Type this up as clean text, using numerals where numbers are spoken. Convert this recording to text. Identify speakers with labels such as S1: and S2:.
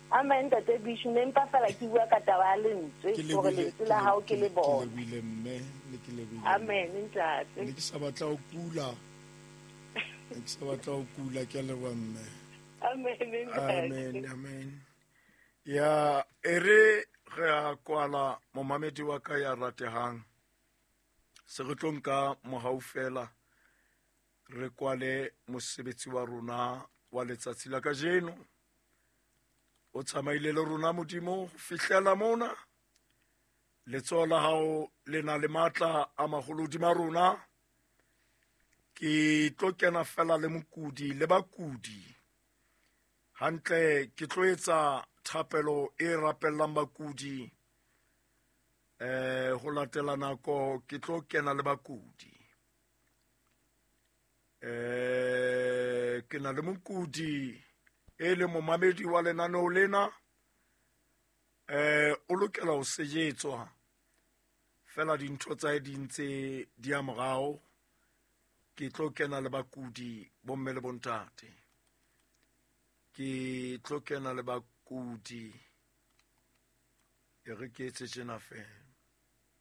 S1: Amen tate Bishu ne mpa fela ke bua ka taba ya lentswe gore lentswe la hao ke le bona. Amen ntate.
S2: Ne ke sa batla o pula. Ne ke sa batla o pula ke le wa mme.
S1: Amen ntate.
S2: Amen amen. Ya ere re a kwala momamedi wa ka ya ratehang. Se re tlo nka mohau fela re kwale mosebetsi wa rona wa letsatsi la kajeno. O tsamaile le rona modimo fihlela mona letsoho la hao le na le matla a magolo hodima rona. Ke tlo kena fela le mokudi le bakudi hantle ke tlo etsa thapelo e rapellang bakudi ho latela nako ke tlo kena le bakudi ke na le mokudi e le momamedi wa lenaneo lena o lokela ho sejetswa fela dintho tsa di ntse di a morao ke tlo kena le bakudi bomme le bontate ke tlo kena le bakudi e re ke etse tjena fela